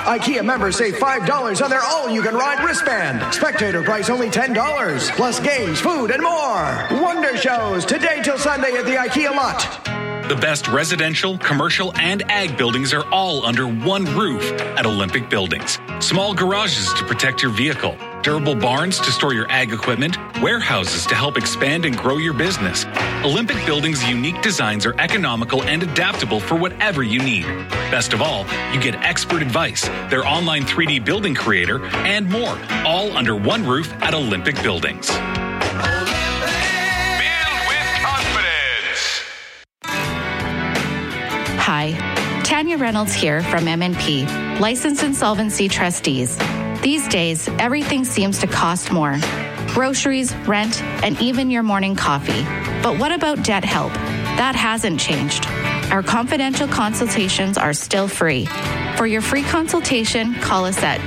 IKEA members save $5 on their all-you-can-ride wristband. Spectator price only $10. Plus games, food, and more. Wonder shows today till Sunday at the IKEA lot. The best residential, commercial, and ag buildings are all under one roof at Olympic Buildings. Small garages to protect your vehicle, durable barns to store your ag equipment, warehouses to help expand and grow your business. Olympic Buildings' unique designs are economical and adaptable for whatever you need. Best of all, you get expert advice, their online 3D building creator, and more, all under one roof at Olympic Buildings. Hi, Tanya Reynolds here from M&P, Licensed Insolvency Trustees. These days, everything seems to cost more. Groceries, rent, and even your morning coffee. But what about debt help? That hasn't changed. Our confidential consultations are still free. For your free consultation, call us at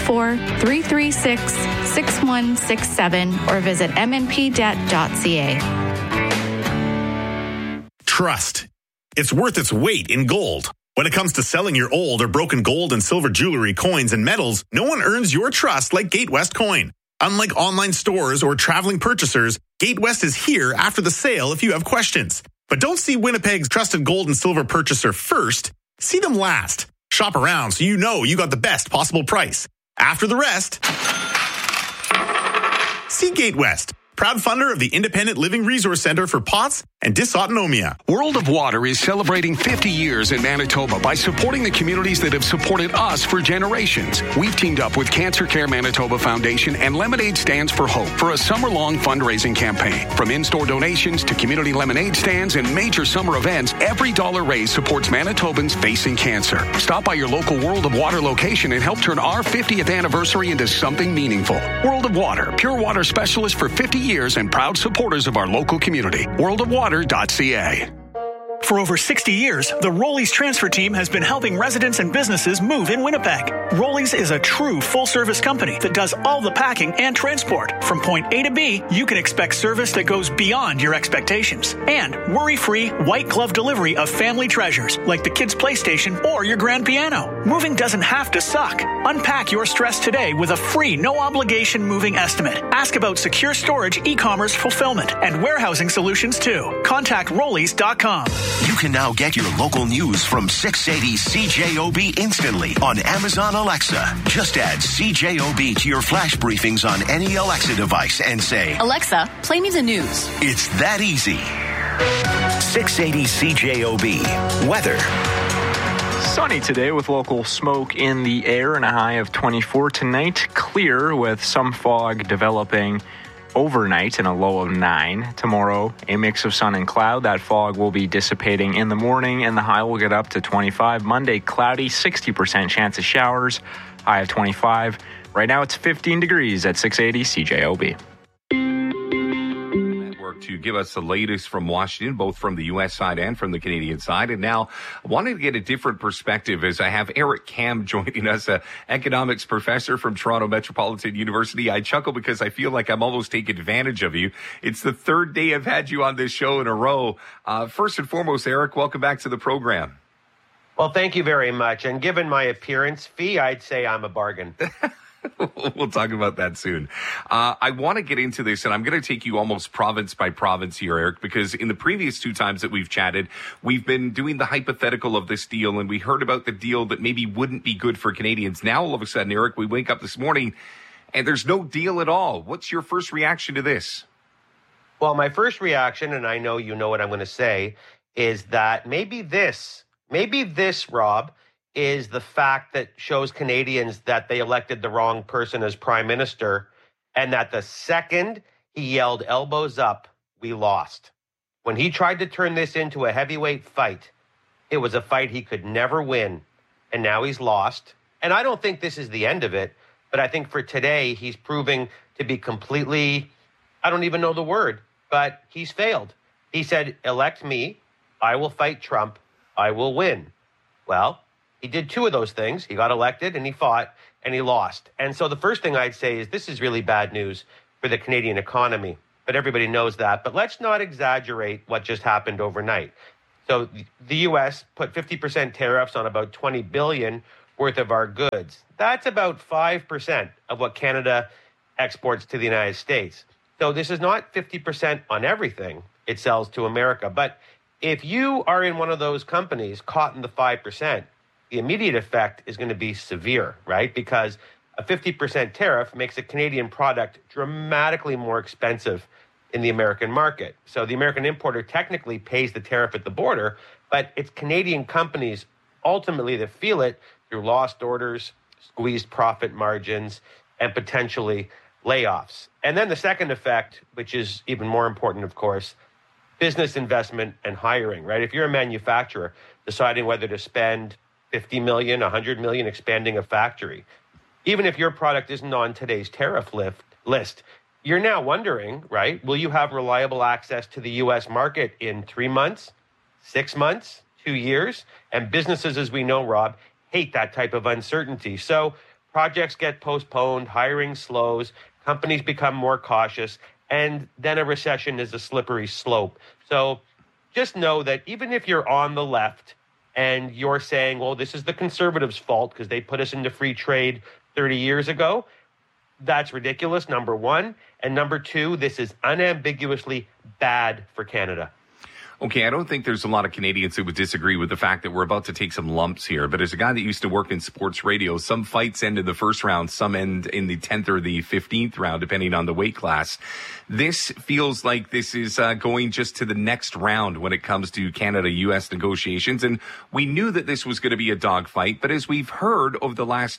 204-336-6167 or visit mnpdebt.ca. Trust. It's worth its weight in gold. When it comes to selling your old or broken gold and silver jewelry, coins, and metals, no one earns your trust like Gatewest Coin. Unlike online stores or traveling purchasers, Gatewest is here after the sale if you have questions. But don't see Winnipeg's trusted gold and silver purchaser first. See them last. Shop around so you know you got the best possible price. After the rest, see Gatewest, proud funder of the Independent Living Resource Centre for POTS and Dysautonomia. World of Water is celebrating 50 years in Manitoba by supporting the communities that have supported us for generations. We've teamed up with Cancer Care Manitoba Foundation and Lemonade Stands for Hope for a summer-long fundraising campaign. From in-store donations to community lemonade stands and major summer events, every dollar raised supports Manitobans facing cancer. Stop by your local World of Water location and help turn our 50th anniversary into something meaningful. World of Water, pure water specialist for 50 years and proud supporters of our local community. worldofwater.ca. For over 60 years, the Rollies transfer team has been helping residents and businesses move in Winnipeg. Rollies is a true full-service company that does all the packing and transport. From point A to B, you can expect service that goes beyond your expectations. And worry-free, white-glove delivery of family treasures like the kids' PlayStation or your grand piano. Moving doesn't have to suck. Unpack your stress today with a free, no-obligation moving estimate. Ask about secure storage, e-commerce fulfillment, and warehousing solutions too. Contact Rollies.com. You can now get your local news from 680 CJOB instantly on Amazon Alexa. Just add CJOB to your flash briefings on any Alexa device and say, Alexa, play me the news. It's that easy. 680 CJOB. Weather. Sunny today with local smoke in the air and a high of 24. Tonight, clear with some fog developing overnight and a low of 9. Tomorrow, a mix of sun and cloud. That fog will be dissipating in the morning and the high will get up to 25. Monday, cloudy, 60% chance of showers, high of 25. Right now, it's 15 degrees at 680 CJOB. To give us the latest from Washington, both from the U.S. side and from the Canadian side. And now I wanted to get a different perspective as I have Eric Kam joining us, an economics professor from Toronto Metropolitan University. I chuckle because I feel like I'm almost taking advantage of you. It's the third day I've had you on this show in a row. First and foremost, Eric, welcome back to the program. Well, thank you very much. And given my appearance fee, I'd say I'm a bargain. We'll talk about that soon. I want to get into this, and I'm going to take you almost province by province here, Eric, because in the previous 2 times that we've chatted, we've been doing the hypothetical of this deal, and we heard about the deal that maybe wouldn't be good for Canadians. Now, all of a sudden, Eric, we wake up this morning, and there's no deal at all. What's your first reaction to this? Well, my first reaction, and I know you know what I'm going to say, is that maybe this, Rob, is the fact that shows Canadians that they elected the wrong person as prime minister, and that the second he yelled elbows up, we lost. When he tried to turn this into a heavyweight fight, it was a fight he could never win, and now he's lost. And I don't think this is the end of it, but I think for today, he's proving to be completely, I don't even know the word, but he's failed. He said, elect me, I will fight Trump, I will win. Well, he did 2 of those things. He got elected and he fought and he lost. And so the first thing I'd say is this is really bad news for the Canadian economy. But everybody knows that. But let's not exaggerate what just happened overnight. So the U.S. put 50% tariffs on about $20 billion worth of our goods. That's about 5% of what Canada exports to the United States. So this is not 50% on everything it sells to America. But if you are in one of those companies caught in the 5%, the immediate effect is going to be severe, right? Because a 50% tariff makes a Canadian product dramatically more expensive in the American market. So the American importer technically pays the tariff at the border, but it's Canadian companies ultimately that feel it through lost orders, squeezed profit margins, and potentially layoffs. And then the second effect, which is even more important, of course, business investment and hiring, right? If you're a manufacturer deciding whether to spend $50 million, $100 million expanding a factory, even if your product isn't on today's tariff list, you're now wondering, right, will you have reliable access to the U.S. market in 3 months, 6 months, 2 years? And businesses, as we know, Rob, hate that type of uncertainty. So projects get postponed, hiring slows, companies become more cautious, and then a recession is a slippery slope. So just know that even if you're on the left and you're saying, well, this is the conservatives' fault because they put us into free trade 30 years ago, that's ridiculous, number one. And number two, this is unambiguously bad for Canada. Okay, I don't think there's a lot of Canadians who would disagree with the fact that we're about to take some lumps here. But as a guy that used to work in sports radio, some fights end in the first round, some end in the 10th or the 15th round, depending on the weight class. This feels like this is going just to the next round when it comes to Canada-U.S. negotiations. And we knew that this was going to be a dogfight. But as we've heard over the last,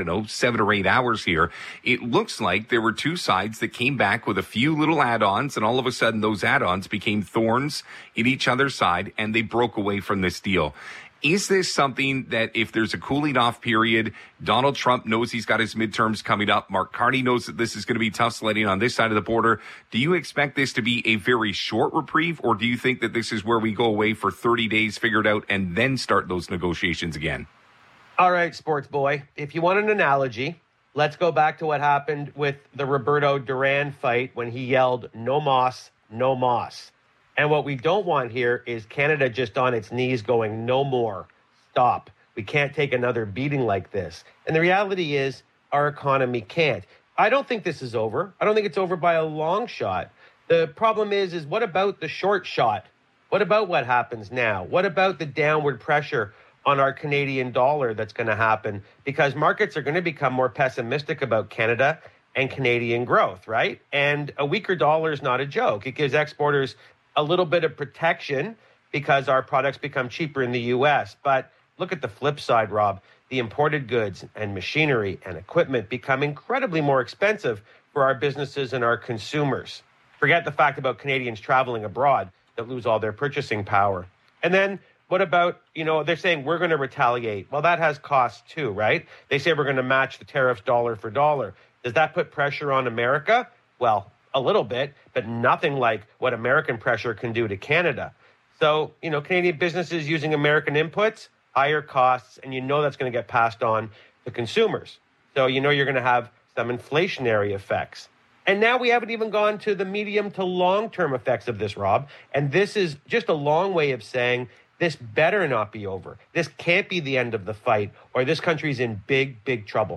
7 or 8 hours here, it looks like there were two sides that came back with a few little add-ons. And all of a sudden, those add-ons became thorns in each other's side, and they broke away from this deal. Is this something that if there's a cooling off period, Donald Trump knows he's got his midterms coming up, Mark Carney knows that this is going to be tough sledding on this side of the border, do you expect this to be a very short reprieve, or do you think that this is where we go away for 30 days, figure it out, and then start those negotiations again? All right, sports boy, if you want an analogy, let's go back to what happened with the Roberto Duran fight when he yelled, "No moss, no moss." And what we don't want here is Canada just on its knees going, no more, stop. We can't take another beating like this. And the reality is our economy can't. I don't think this is over. I don't think it's over by a long shot. The problem is what about the short shot? What about what happens now? What about the downward pressure on our Canadian dollar that's going to happen? Because markets are going to become more pessimistic about Canada and Canadian growth, right? And a weaker dollar is not a joke. It gives exporters a little bit of protection because our products become cheaper in the U.S. But look at the flip side, Rob. The imported goods and machinery and equipment become incredibly more expensive for our businesses and our consumers. Forget the fact about Canadians traveling abroad that lose all their purchasing power. And then what about, they're saying we're going to retaliate. Well, that has costs too, right? They say we're going to match the tariffs dollar for dollar. Does that put pressure on America? Well, a little bit, but nothing like what American pressure can do to Canada. So, Canadian businesses using American inputs, higher costs, and that's going to get passed on to consumers. So, you're going to have some inflationary effects. And now we haven't even gone to the medium to long-term effects of this, Rob. And this is just a long way of saying this better not be over. This can't be the end of the fight, or this country's in big, big trouble.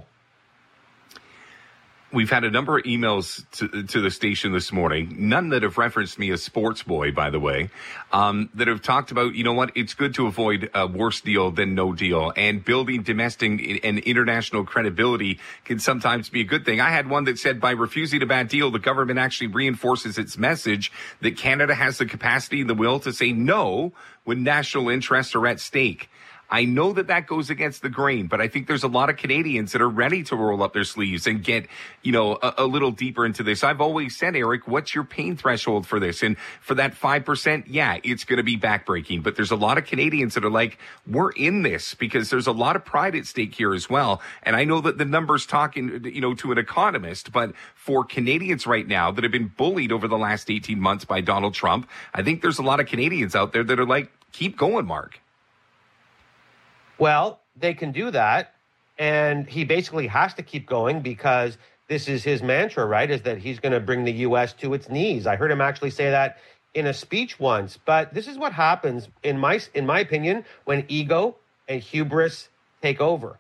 We've had a number of emails to the station this morning, none that have referenced me as sports boy, by the way, that have talked about, it's good to avoid a worse deal than no deal. And building domestic and international credibility can sometimes be a good thing. I had one that said by refusing a bad deal, the government actually reinforces its message that Canada has the capacity and the will to say no when national interests are at stake. I know that goes against the grain, but I think there's a lot of Canadians that are ready to roll up their sleeves and get, a little deeper into this. I've always said, Eric, what's your pain threshold for this? And for that 5%, yeah, it's going to be backbreaking. But there's a lot of Canadians that are like, we're in this because there's a lot of pride at stake here as well. And I know that the numbers talking, to an economist, but for Canadians right now that have been bullied over the last 18 months by Donald Trump, I think there's a lot of Canadians out there that are like, keep going, Mark. Well, they can do that, and he basically has to keep going because this is his mantra, right, is that he's going to bring the U.S. to its knees. I heard him actually say that in a speech once, but this is what happens, in my opinion, when ego and hubris take over.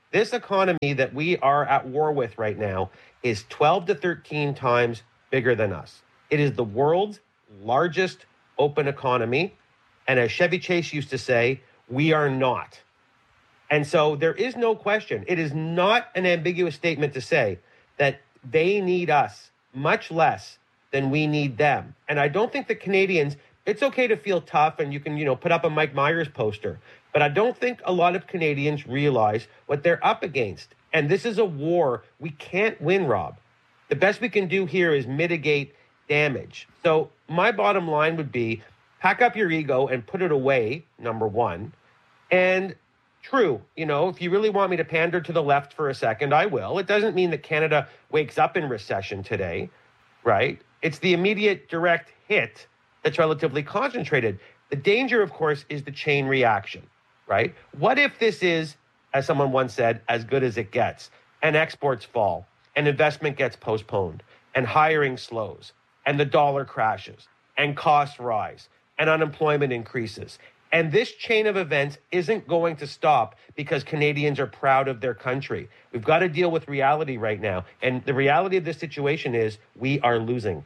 This economy that we are at war with right now is 12 to 13 times bigger than us. It is the world's largest open economy. And as Chevy Chase used to say, we are not. And so there is no question. It is not an ambiguous statement to say that they need us much less than we need them. And I don't think the Canadians, it's okay to feel tough and you can, put up a Mike Myers poster. But I don't think a lot of Canadians realize what they're up against. And this is a war we can't win, Rob. The best we can do here is mitigate damage. So my bottom line would be pack up your ego and put it away, number one. And true, if you really want me to pander to the left for a second, I will. It doesn't mean that Canada wakes up in recession today, right? It's the immediate direct hit that's relatively concentrated. The danger, of course, is the chain reaction, right? What if this is, as someone once said, as good as it gets, and exports fall, and investment gets postponed, and hiring slows, and the dollar crashes, and costs rise, and unemployment increases? And this chain of events isn't going to stop because Canadians are proud of their country. We've got to deal with reality right now. And the reality of this situation is we are losing.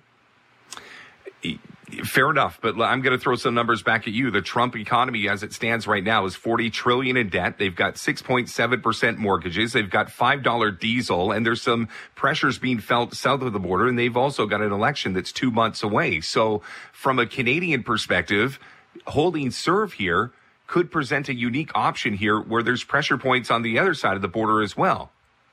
Fair enough, but I'm going to throw some numbers back at you. The Trump economy, as it stands right now, is $40 trillion in debt. They've got 6.7% mortgages. They've got $5 diesel, and there's some pressures being felt south of the border, and they've also got an election that's 2 months away. So from a Canadian perspective, holding serve here could present a unique option here where there's pressure points on the other side of the border as well.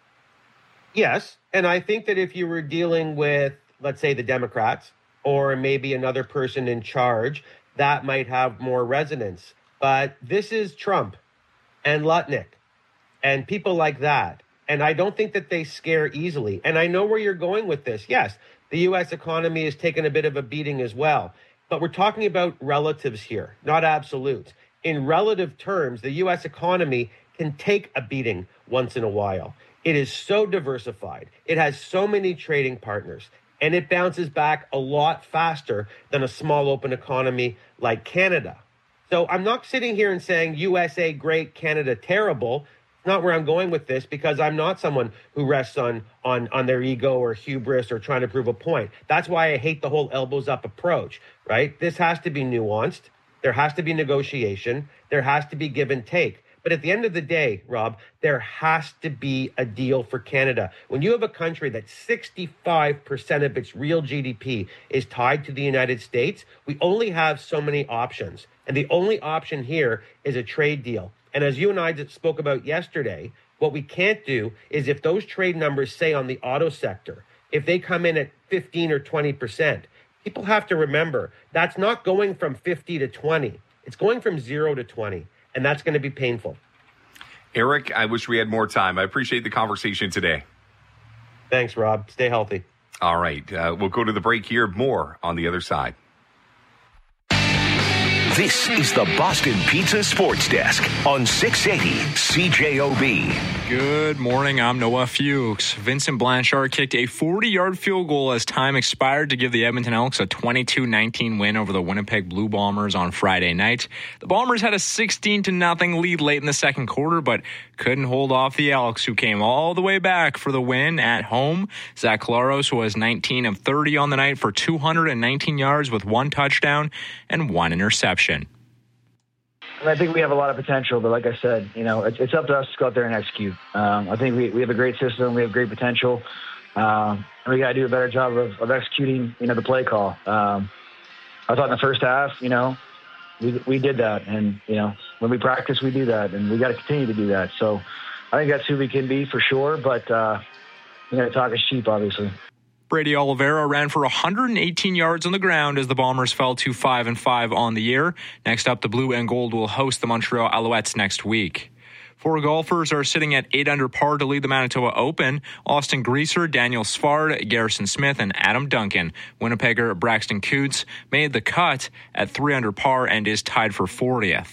Yes, and I think that if you were dealing with, let's say, the Democrats, or maybe another person in charge, that might have more resonance. But this is Trump and Lutnick and people like that. And I don't think that they scare easily. And I know where you're going with this. Yes, the U.S. economy has taken a bit of a beating as well. But we're talking about relatives here, not absolutes. In relative terms, the U.S. economy can take a beating once in a while. It is so diversified. It has so many trading partners. And it bounces back a lot faster than a small open economy like Canada. So I'm not sitting here and saying USA great, Canada terrible. Not where I'm going with this, because I'm not someone who rests on their ego or hubris or trying to prove a point. That's why I hate the whole elbows up approach, right? This has to be nuanced. There has to be negotiation. There has to be give and take. But at the end of the day, Rob, there has to be a deal for Canada. When you have a country that 65% of its real GDP is tied to the United States, we only have so many options. And the only option here is a trade deal. And as you and I spoke about yesterday, what we can't do is if those trade numbers, say on the auto sector, if they come in at 15 or 20%, people have to remember that's not going from 50 to 20. It's going from 0 to 20. And that's going to be painful. Eric, I wish we had more time. I appreciate the conversation today. Thanks, Rob. Stay healthy. All right. We'll go to the break here. More on the other side. This is the Boston Pizza Sports Desk on 680 CJOB. Good morning. I'm Noah Fuchs. Vincent Blanchard kicked a 40-yard field goal as time expired to give the Edmonton Elks a 22-19 win over the Winnipeg Blue Bombers on Friday night. The Bombers had a 16-0 lead late in the second quarter, but couldn't hold off the Elks, who came all the way back for the win at home. Zach Claros was 19 of 30 on the night for 219 yards with 1 touchdown and 1 interception. I think we have a lot of potential, but like I said, it's up to us to go out there and execute. I think we have a great system. We have great potential. And we got to do a better job of executing, the play call. I thought in the first half, we did that. And, when we practice, we do that. And we got to continue to do that. So I think that's who we can be for sure. But talk is cheap, obviously. Brady Oliveira ran for 118 yards on the ground as the Bombers fell to 5-5 on the year. Next up, the Blue and Gold will host the Montreal Alouettes next week. 4 golfers are sitting at 8 under par to lead the Manitoba Open. Austin Greaser, Daniel Svard, Garrison Smith, and Adam Duncan. Winnipegger Braxton Coots made the cut at 3 under par and is tied for 40th.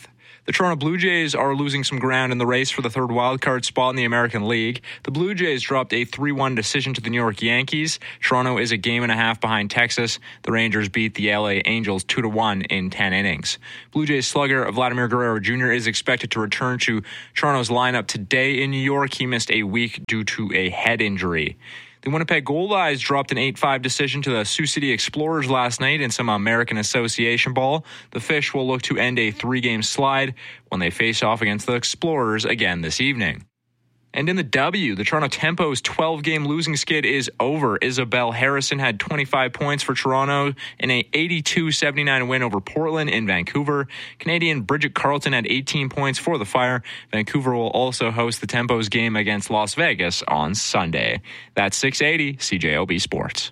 The Toronto Blue Jays are losing some ground in the race for the third wildcard spot in the American League. The Blue Jays dropped a 3-1 decision to the New York Yankees. Toronto is a game and a half behind Texas. The Rangers beat the LA Angels 2-1 in 10 innings. Blue Jays slugger Vladimir Guerrero Jr. is expected to return to Toronto's lineup today in New York. He missed a week due to a head injury. The Winnipeg Goldeyes dropped an 8-5 decision to the Sioux City Explorers last night in some American Association ball. The Fish will look to end a 3-game slide when they face off against the Explorers again this evening. And in the W, the Toronto Tempo's 12-game losing skid is over. Isabelle Harrison had 25 points for Toronto in a 82-79 win over Portland in Vancouver. Canadian Bridget Carleton had 18 points for the Fire. Vancouver will also host the Tempo's game against Las Vegas on Sunday. That's 680 CJOB Sports.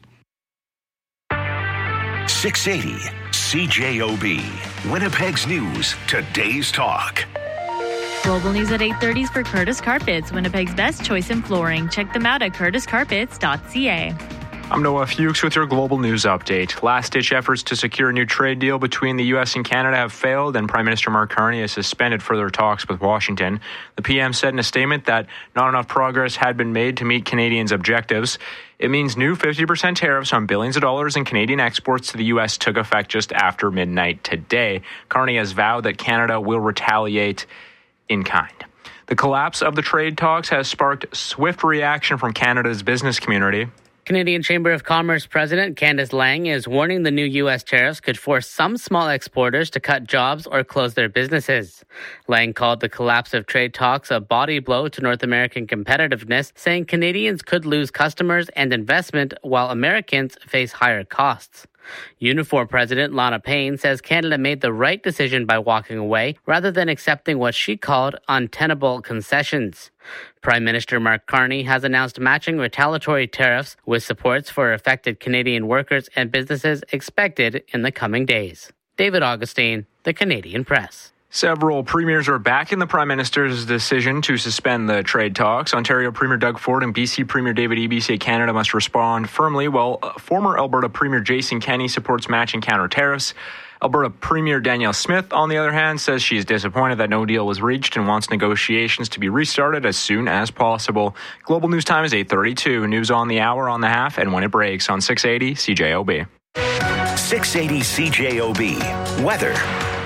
680 CJOB. Winnipeg's News, today's talk. Global News at 8:30 for Curtis Carpets, Winnipeg's best choice in flooring. Check them out at curtiscarpets.ca. I'm Noah Fuchs with your Global News update. Last-ditch efforts to secure a new trade deal between the U.S. and Canada have failed, and Prime Minister Mark Carney has suspended further talks with Washington. The PM said in a statement that not enough progress had been made to meet Canadians' objectives. It means new 50% tariffs on billions of dollars in Canadian exports to the U.S. took effect just after midnight today. Carney has vowed that Canada will retaliate in kind. The collapse of the trade talks has sparked swift reaction from Canada's business community. Canadian Chamber of Commerce President Candice Lang is warning the new U.S. tariffs could force some small exporters to cut jobs or close their businesses. Lang called the collapse of trade talks a body blow to North American competitiveness, saying Canadians could lose customers and investment while Americans face higher costs. Unifor President Lana Payne says Canada made the right decision by walking away rather than accepting what she called untenable concessions. Prime Minister Mark Carney has announced matching retaliatory tariffs with supports for affected Canadian workers and businesses expected in the coming days. David Augustine, The Canadian Press. Several premiers are backing the Prime Minister's decision to suspend the trade talks. Ontario Premier Doug Ford and BC Premier David Eby say Canada must respond firmly, while former Alberta Premier Jason Kenney supports matching counter tariffs. Alberta Premier Danielle Smith, on the other hand, says she is disappointed that no deal was reached and wants negotiations to be restarted as soon as possible. Global News Time is 8:32. News on the hour, on the half, and when it breaks on 680 CJOB. 680 CJOB. Weather.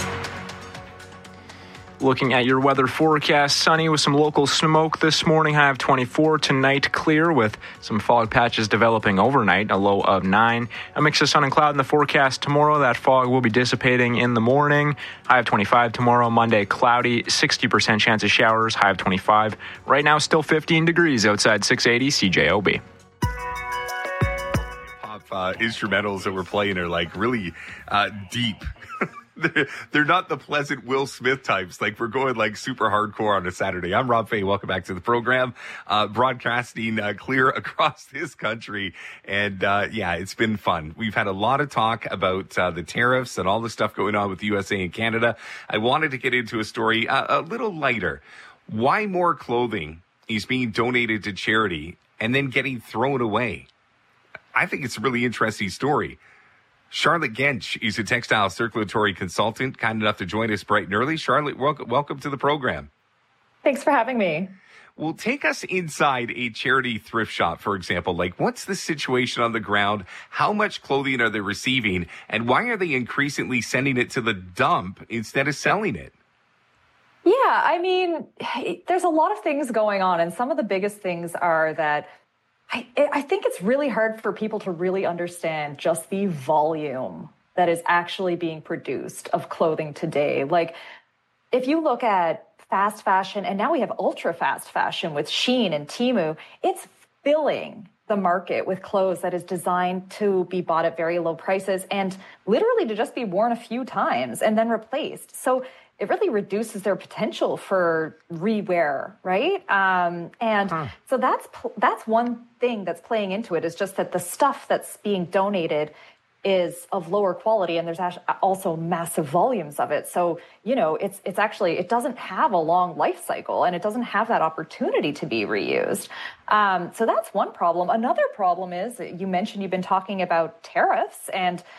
Looking at your weather forecast, sunny with some local smoke this morning, high of 24. Tonight, clear with some fog patches developing overnight, a low of 9. A mix of sun and cloud in the forecast tomorrow. That fog will be dissipating in the morning. High of 25 tomorrow. Monday, cloudy, 60% chance of showers, high of 25. Right now, still 15 degrees outside 680 CJOB. Pop instrumentals that we're playing are like really deep. They're not the pleasant Will Smith types. Like, we're going like super hardcore on a Saturday. I'm Rob Fay. Welcome back to the program. Broadcasting clear across this country. And yeah, it's been fun. We've had a lot of talk about the tariffs and all the stuff going on with the USA and Canada. I wanted to get into a story a little lighter. Why more clothing is being donated to charity and then getting thrown away? I think it's a really interesting story. Charlotte Gensch is a textile circulatory consultant, kind enough to join us bright and early. Charlotte, welcome to the program. Thanks for having me. Well, take us inside a charity thrift shop, for example. Like, what's the situation on the ground? How much clothing are they receiving? And why are they increasingly sending it to the dump instead of selling it? Yeah, I mean, there's a lot of things going on. And some of the biggest things are that I think it's really hard for people to really understand just the volume that is actually being produced of clothing today. Like, if you look at fast fashion, and now we have ultra fast fashion with Shein and Temu, it's filling the market with clothes that is designed to be bought at very low prices and literally to just be worn a few times and then replaced. So it really reduces their potential for rewear, right? So that's one thing that's playing into it, is just that the stuff that's being donated is of lower quality, and there's also massive volumes of it. So, you know, it's actually, it doesn't have a long life cycle, and it doesn't have that opportunity to be reused. So that's one problem. Another problem is, you mentioned you've been talking about tariffs, and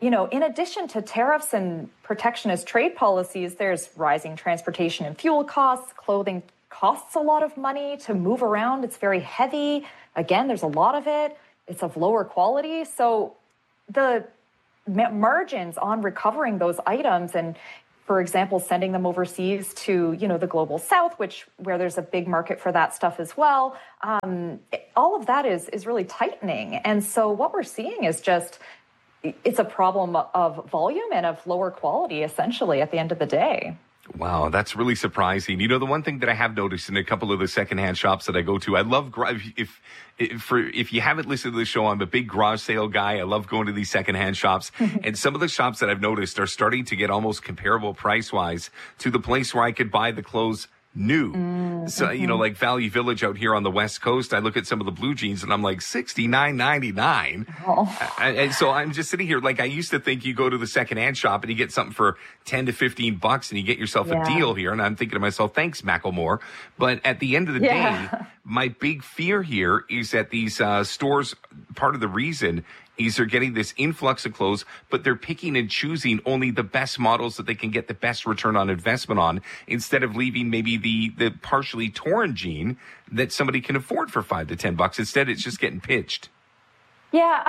in addition to tariffs and protectionist trade policies, there's rising transportation and fuel costs. Clothing costs a lot of money to move around. It's very heavy. Again, there's a lot of it. It's of lower quality. So the margins on recovering those items and, for example, sending them overseas to, the global south, where there's a big market for that stuff as well. All of that is really tightening. And so what we're seeing is just, it's a problem of volume and of lower quality, essentially, at the end of the day. Wow, that's really surprising. The one thing that I have noticed in a couple of the secondhand shops that I go to, I love if you haven't listened to the show, I'm a big garage sale guy. I love going to these secondhand shops. And some of the shops that I've noticed are starting to get almost comparable price-wise to the place where I could buy the clothes new. So, like Valley Village out here on the West Coast, I look at some of the blue jeans and I'm like $69.99. Oh. And so I'm just sitting here, like I used to think you go to the secondhand shop and you get something for $10 to $15 and you get yourself a deal here. And I'm thinking to myself, thanks, Macklemore. But at the end of the day, my big fear here is that these stores, part of the reason is they're getting this influx of clothes, but they're picking and choosing only the best models that they can get the best return on investment on, instead of leaving maybe the partially torn jean that somebody can afford for $5 to $10. Instead, it's just getting pitched. Yeah,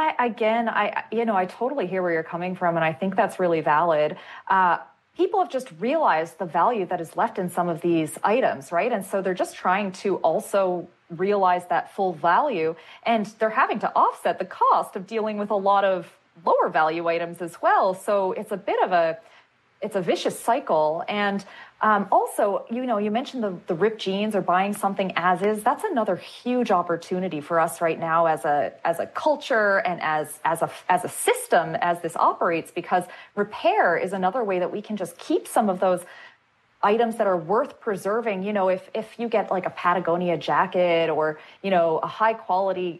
I totally hear where you're coming from, and I think that's really valid. People have just realized the value that is left in some of these items, right? And so they're just trying to also realize that full value, and they're having to offset the cost of dealing with a lot of lower value items as well. So it's a bit of it's a vicious cycle. And also, you mentioned the ripped jeans or buying something as is. That's another huge opportunity for us right now as a culture and as a system as this operates, because repair is another way that we can just keep some of those items that are worth preserving. If you get like a Patagonia jacket or, a high quality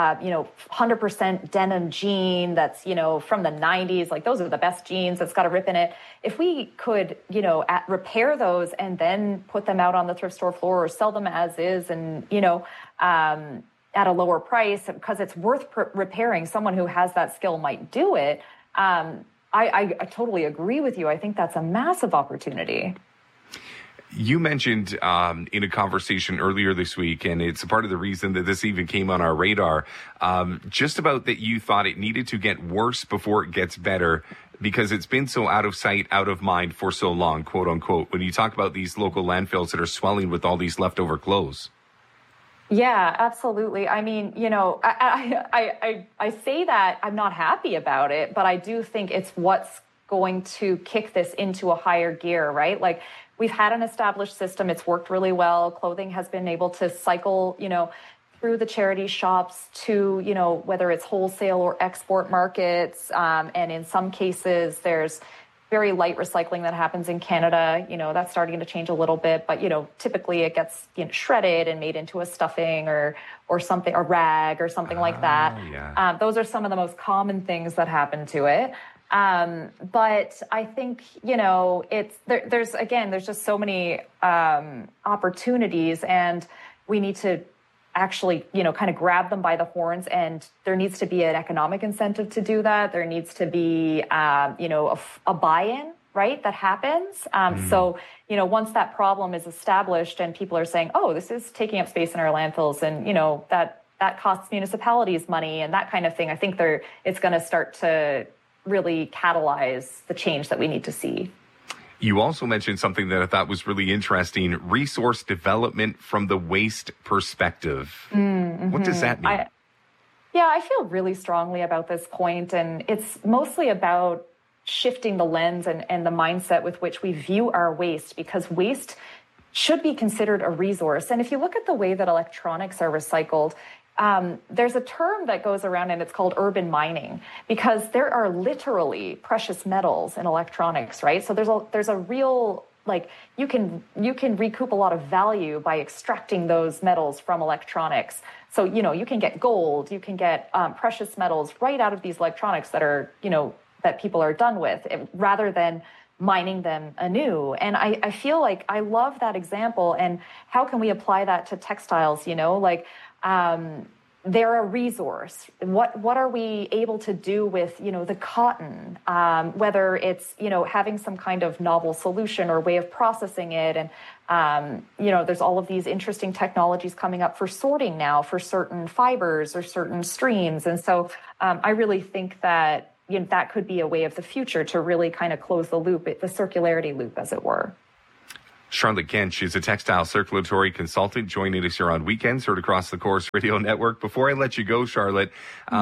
100% denim jean that's, from the 90s, like those are the best jeans that's got a rip in it. If we could, repair those and then put them out on the thrift store floor or sell them as is and, at a lower price because it's worth repairing, someone who has that skill might do it. I totally agree with you. I think that's a massive opportunity. You mentioned in a conversation earlier this week, and it's a part of the reason that this even came on our radar, just about that you thought it needed to get worse before it gets better because it's been so out of sight, out of mind for so long, quote unquote, when you talk about these local landfills that are swelling with all these leftover clothes. Yeah, absolutely. I mean, I say that I'm not happy about it, but I do think it's what's going to kick this into a higher gear, right? Like, we've had an established system. It's worked really well. Clothing has been able to cycle, through the charity shops to, whether it's wholesale or export markets. And in some cases, there's very light recycling that happens in Canada. That's starting to change a little bit, but, typically it gets shredded and made into a stuffing or something, a rag or something like that. Yeah. Those are some of the most common things that happen to it. But I think, there's just so many opportunities, and we need to actually, kind of grab them by the horns, and there needs to be an economic incentive to do that. There needs to be, a buy-in, right, that happens. So, once that problem is established and people are saying, oh, this is taking up space in our landfills and, that costs municipalities money and that kind of thing, I think it's going to start to really catalyze the change that we need to see. You also mentioned something that I thought was really interesting, resource development from the waste perspective. Mm-hmm. What does that mean? I feel really strongly about this point, and it's mostly about shifting the lens and the mindset with which we view our waste, because waste should be considered a resource. And if you look at the way that electronics are recycled, there's a term that goes around, and it's called urban mining, because there are literally precious metals in electronics, right? So there's a real, like, you can recoup a lot of value by extracting those metals from electronics. So, you can get gold, you can get precious metals right out of these electronics that are, that people are done with, rather than mining them anew. And I feel like I love that example. And how can we apply that to textiles? they're a resource. What are we able to do with, the cotton, whether it's, having some kind of novel solution or way of processing it. And, there's all of these interesting technologies coming up for sorting now for certain fibers or certain streams. And so I really think that, that could be a way of the future to really kind of close the loop, the circularity loop, as it were. Charlotte Kent, she's a textile circulatory consultant, joining us here on Weekends, heard across the Corus Radio Network. Before I let you go, Charlotte,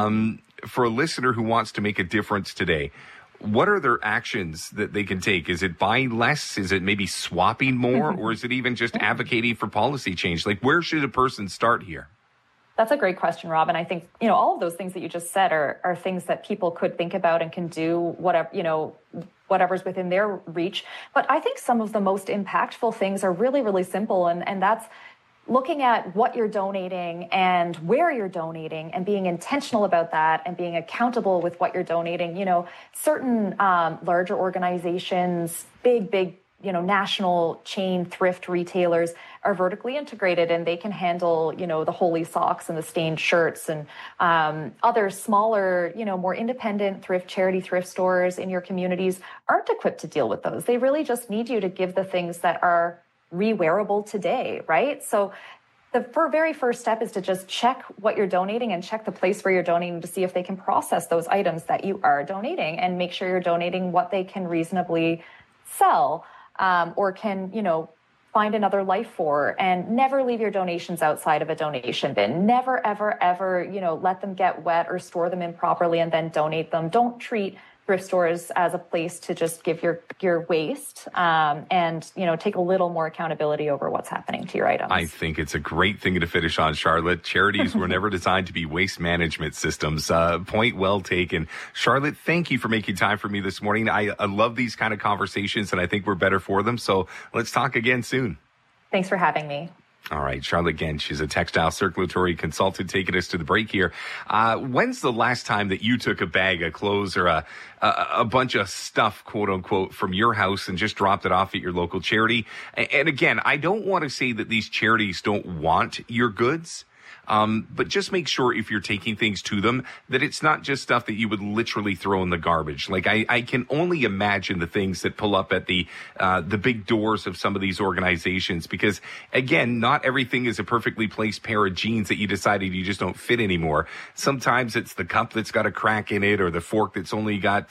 for a listener who wants to make a difference today, what are their actions that they can take? Is it buying less? Is it maybe swapping more? Or is it even just advocating for policy change? Like, where should a person start here? That's a great question, Rob. And I think, all of those things that you just said are things that people could think about and can do whatever's within their reach. But I think some of the most impactful things are really, really simple. And that's looking at what you're donating and where you're donating and being intentional about that and being accountable with what you're donating. Certain larger organizations, big, national chain thrift retailers are vertically integrated, and they can handle, the holy socks and the stained shirts, and other smaller, more independent charity thrift stores in your communities aren't equipped to deal with those. They really just need you to give the things that are re-wearable today, right? So the very first step is to just check what you're donating and check the place where you're donating to see if they can process those items that you are donating, and make sure you're donating what they can reasonably sell. Or can, find another life for, and never leave your donations outside of a donation bin. Never, ever, ever, let them get wet or store them improperly and then donate them. Don't treat thrift stores as a place to just give your waste, and, take a little more accountability over what's happening to your items. I think it's a great thing to finish on, Charlotte. Charities were never designed to be waste management systems. Point well taken. Charlotte, thank you for making time for me this morning. I love these kind of conversations, and I think we're better for them. So let's talk again soon. Thanks for having me. All right, Charlotte Gent, she's a textile circulatory consultant, taking us to the break here. When's the last time that you took a bag of clothes or a bunch of stuff, quote unquote, from your house and just dropped it off at your local charity? And again, I don't want to say that these charities don't want your goods. But just make sure if you're taking things to them that it's not just stuff that you would literally throw in the garbage. Like I can only imagine the things that pull up at the big doors of some of these organizations, because again, not everything is a perfectly placed pair of jeans that you decided you just don't fit anymore. Sometimes it's the cup that's got a crack in it, or the fork that's only got,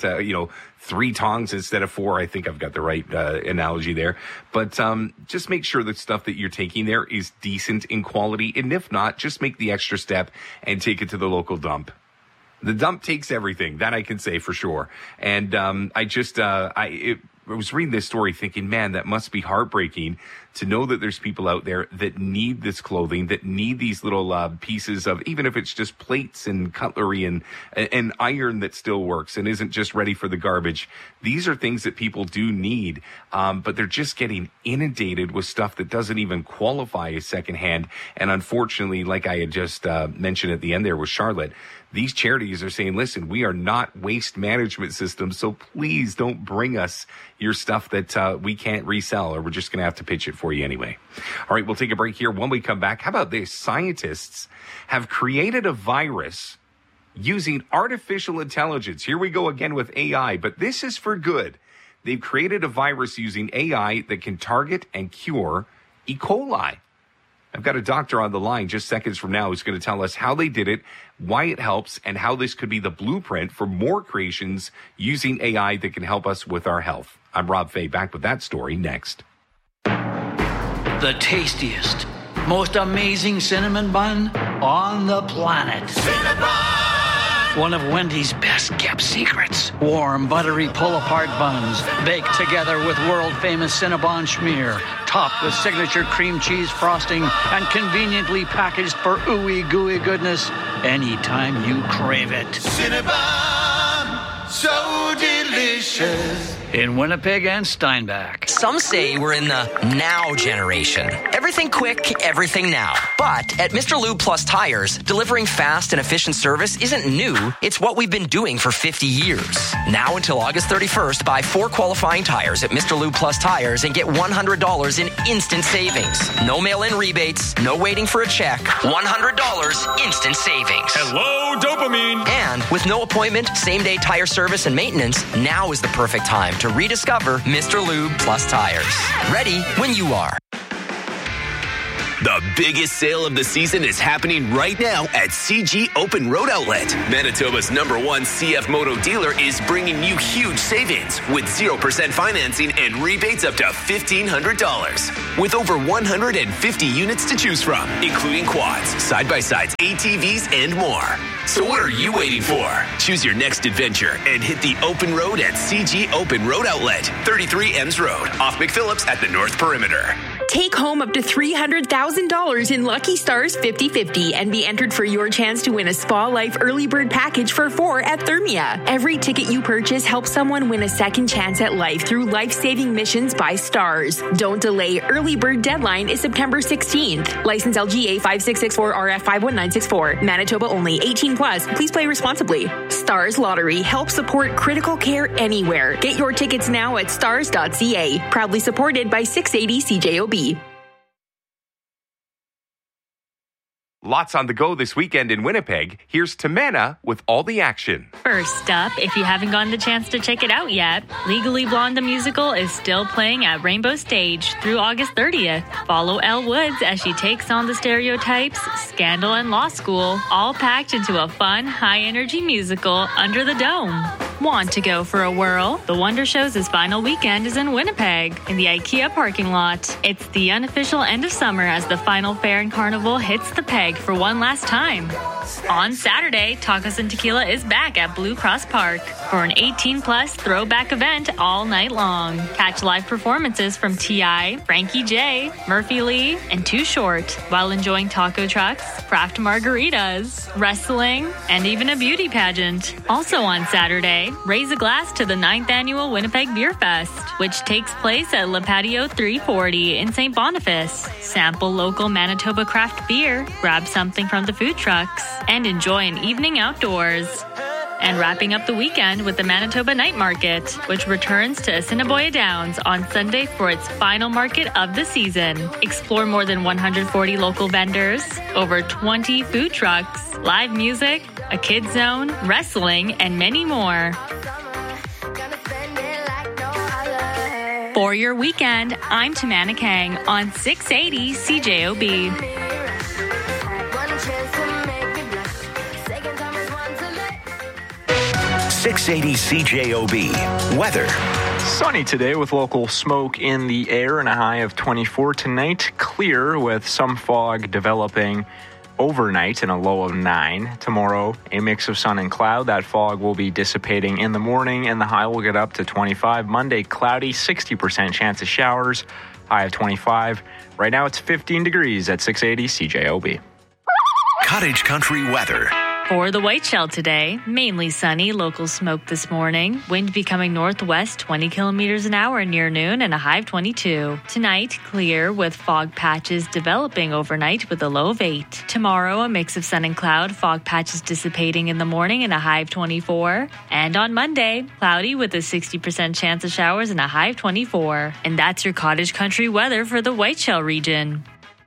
3 tongs instead of 4. I think I've got the right analogy there. But just make sure the stuff that you're taking there is decent in quality. And if not, just make the extra step and take it to the local dump. The dump takes everything. That I can say for sure. And I was reading this story thinking, man, that must be heartbreaking to know that there's people out there that need this clothing, that need these little pieces of, even if it's just plates and cutlery and iron that still works and isn't just ready for the garbage. These are things that people do need, but they're just getting inundated with stuff that doesn't even qualify as secondhand. And unfortunately, like I had just mentioned at the end there with Charlotte, these charities are saying, listen, we are not waste management systems, so please don't bring us your stuff that we can't resell, or we're just going to have to pitch it for you anyway. All right, we'll take a break here. When we come back, how about this? Scientists have created a virus using artificial intelligence. Here we go again with AI, but this is for good. They've created a virus using AI that can target and cure E. coli. I've got a doctor on the line just seconds from now who's going to tell us how they did it, why it helps, and how this could be the blueprint for more creations using AI that can help us with our health. I'm Rob Fay, back with that story next. The tastiest, most amazing cinnamon bun on the planet. Cinnabon! One of Wendy's best-kept secrets. Warm, buttery, pull-apart buns, baked together with world-famous Cinnabon schmear, topped with signature cream cheese frosting, and conveniently packaged for ooey gooey goodness anytime you crave it. Cinnabon, so delicious. In Winnipeg and Steinbach. Some say we're in the now generation. Ever Everything quick, everything now. But at Mr. Lube Plus Tires, delivering fast and efficient service isn't new. It's what we've been doing for 50 years. Now until August 31st, buy 4 qualifying tires at Mr. Lube Plus Tires and get $100 in instant savings. No mail-in rebates, no waiting for a check. $100 instant savings. Hello, dopamine. And with no appointment, same-day tire service and maintenance, now is the perfect time to rediscover Mr. Lube Plus Tires. Ready when you are. The biggest sale of the season is happening right now at CG Open Road Outlet. Manitoba's #1 CF Moto dealer is bringing you huge savings with 0% financing and rebates up to $1,500. With over 150 units to choose from, including quads, side-by-sides, ATVs, and more. So what are you waiting for? Choose your next adventure and hit the open road at CG Open Road Outlet, 33 Ems Road, off McPhillips at the North Perimeter. Take home up to $300,000 in Lucky Stars 50/50 and be entered for your chance to win a Spa Life early bird package for 4 at Thermia. Every ticket you purchase helps someone win a second chance at life through life-saving missions by Stars. Don't delay. Early bird deadline is September 16th. License LGA 5664RF 51964. Manitoba only. 18 plus. Please play responsibly. Stars Lottery helps support critical care anywhere. Get your tickets now at stars.ca. Proudly supported by 680 CJOB. Lots on the go this weekend in Winnipeg. Here's Tamana with all the action. First up, if you haven't gotten the chance to check it out yet, Legally Blonde the musical is still playing at Rainbow Stage through August 30th. Follow Elle Woods as she takes on the stereotypes, scandal, and law school, all packed into a fun, high-energy musical under the dome. Want to go for a whirl? The Wonder Show's final weekend is in Winnipeg, in the IKEA parking lot. It's the unofficial end of summer as the final fair and carnival hits the peg for one last time. On Saturday, Tacos and Tequila is back at Blue Cross Park for an 18-plus throwback event all night long. Catch live performances from T.I., Frankie J, Murphy Lee, and Too Short, while enjoying taco trucks, craft margaritas, wrestling, and even a beauty pageant. Also on Saturday, raise a glass to the 9th Annual Winnipeg Beer Fest, which takes place at Le Patio 340 in St. Boniface. Sample local Manitoba craft beer, grab something from the food trucks, and enjoy an evening outdoors. And wrapping up the weekend with the Manitoba Night Market, which returns to Assiniboia Downs on Sunday for its final market of the season. Explore more than 140 local vendors, over 20 food trucks, live music, a kids zone, wrestling, and many more. For your weekend, I'm Tamana Kang on 680 CJOB. 680 CJOB. Weather. Sunny today with local smoke in the air and a high of 24. Tonight, clear with some fog developing overnight and a low of 9. Tomorrow, a mix of sun and cloud. That fog will be dissipating in the morning and the high will get up to 25. Monday, cloudy, 60% chance of showers, high of 25. Right now, it's 15 degrees at 680 CJOB. Cottage Country weather. For the Whiteshell today, mainly sunny, local smoke this morning. Wind becoming northwest 20 kilometers an hour near noon and a high of 22. Tonight, clear with fog patches developing overnight with a low of 8. Tomorrow, a mix of sun and cloud, fog patches dissipating in the morning and a high of 24. And on Monday, cloudy with a 60% chance of showers and a high of 24. And that's your Cottage Country weather for the Whiteshell region.